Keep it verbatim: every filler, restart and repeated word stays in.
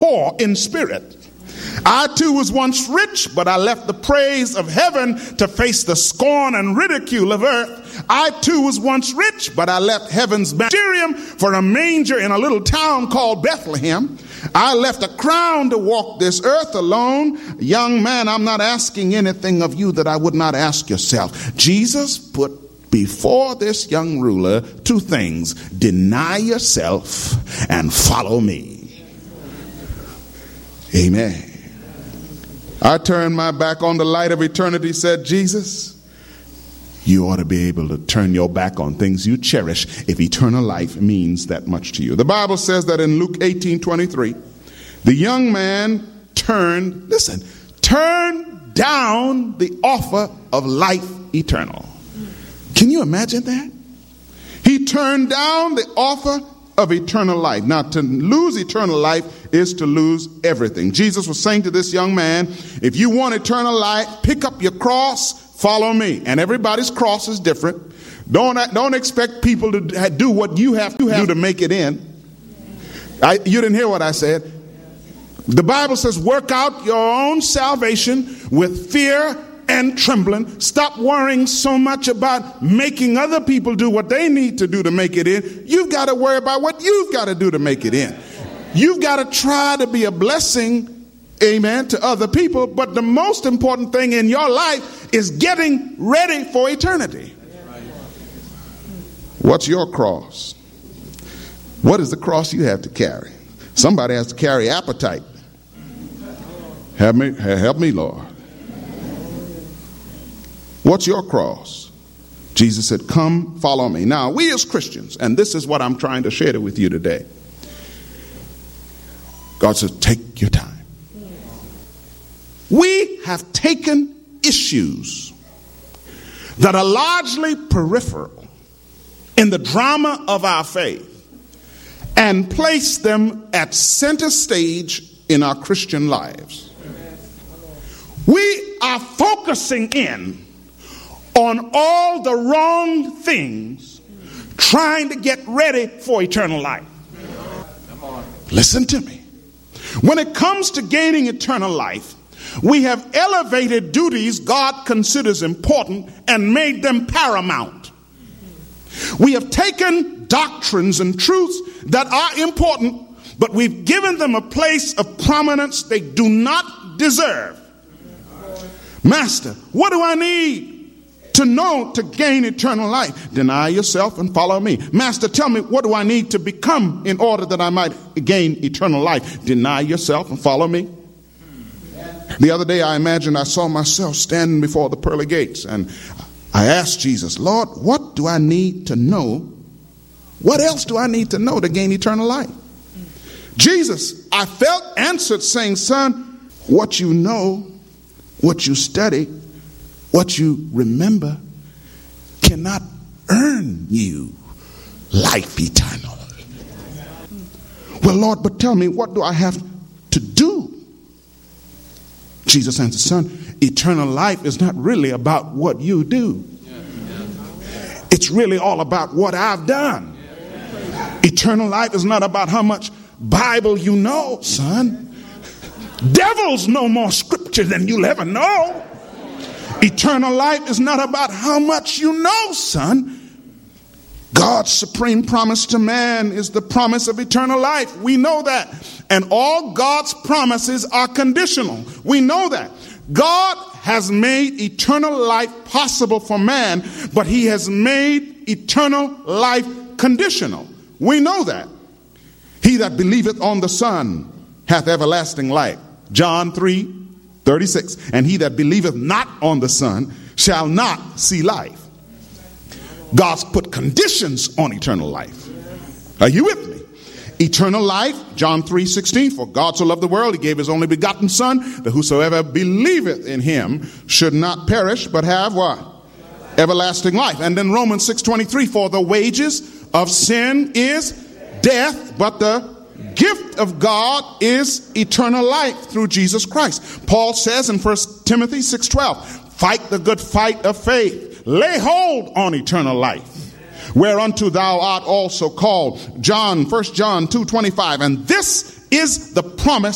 poor in spirit. I too was once rich, but I left the praise of heaven to face the scorn and ridicule of earth. I too was once rich, but I left heaven's magisterium for a manger in a little town called Bethlehem. I left a crown to walk this earth alone. Young man, I'm not asking anything of you that I would not ask yourself. Jesus put before this young ruler two things: deny yourself and follow me. Amen. I turned my back on the light of eternity, said Jesus. You ought to be able to turn your back on things you cherish if eternal life means that much to you. The Bible says that in Luke eighteen twenty-three, the young man turned, listen, turned down the offer of life eternal. Can you imagine that? He turned down the offer of eternal life. Now, to lose eternal life is to lose everything. Jesus was saying to this young man, if you want eternal life, pick up your cross, follow me. And everybody's cross is different. Don't, don't expect people to do what you have to do to make it in. I, you didn't hear what I said. The Bible says, work out your own salvation with fear and trembling. Stop worrying so much about making other people do what they need to do to make it in. You've got to worry about what you've got to do to make it in. You've got to try to be a blessing, amen, to other people. But the most important thing in your life is getting ready for eternity. What's your cross? What is the cross you have to carry? Somebody has to carry appetite. Help me, help me, Lord. What's your cross? Jesus said, come follow me. Now, we as Christians, and this is what I'm trying to share with you today. God said, take your time. We have taken issues that are largely peripheral in the drama of our faith and placed them at center stage in our Christian lives. We are focusing in on all the wrong things, trying to get ready for eternal life. Listen to me. When it comes to gaining eternal life, we have elevated duties God considers important and made them paramount. We have taken doctrines and truths that are important, but we've given them a place of prominence they do not deserve. Master, what do I need to know to gain eternal life? Deny yourself and follow me. Master, tell me, what do I need to become in order that I might gain eternal life? Deny yourself and follow me. The other day, I imagined I saw myself standing before the pearly gates, and I asked Jesus, Lord, what do I need to know? What else do I need to know to gain eternal life? Jesus, I felt answered saying, son, what you know, what you study, what you remember cannot earn you life eternal. Well, Lord, but tell me, what do I have to do? Jesus answered, son, eternal life is not really about what you do. It's really all about what I've done. Eternal life is not about how much Bible you know, son. Devils know more scripture than you'll ever know. Eternal life is not about how much you know, son. God's supreme promise to man is the promise of eternal life. We know that. And all God's promises are conditional. We know that. God has made eternal life possible for man, but he has made eternal life conditional. We know that. He that believeth on the Son hath everlasting life. John three thirty-six. And he that believeth not on the Son shall not see life. God's put conditions on eternal life. Are you with me? Eternal life, John three sixteen. For God so loved the world, he gave his only begotten Son, that whosoever believeth in him should not perish, but have what? Everlasting life. And then Romans six twenty-three. For the wages of sin is death, but the gift of God is eternal life through Jesus Christ. Paul says in First Timothy six twelve, fight the good fight of faith. Lay hold on eternal life, whereunto thou art also called. John, First John two twenty-five. And this is the promise